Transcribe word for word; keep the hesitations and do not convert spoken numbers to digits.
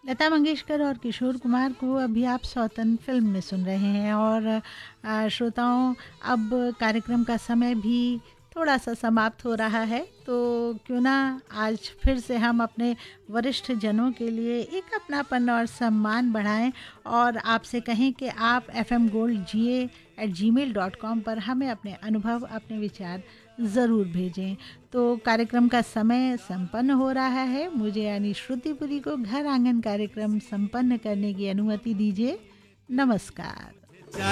लता मंगेशकर और किशोर कुमार को अभी आप सौतन फिल्म में सुन रहे हैं। और आ, श्रोताओं, अब कार्यक्रम का समय भी थोड़ा सा समाप्त हो रहा है, तो क्यों ना आज फिर से हम अपने वरिष्ठ जनों के लिए एक अपनापन और सम्मान बढ़ाएं और आपसे कहें कि आप एफ एम गोल्ड जी ए एट जी मेल डॉट कॉम पर हमें अपने अनुभव, अपने विचार ज़रूर भेजें। तो कार्यक्रम का समय संपन्न हो रहा है। मुझे यानी श्रुतिपुरी को घर आंगन कार्यक्रम संपन्न करने की अनुमति दीजिए। नमस्कार।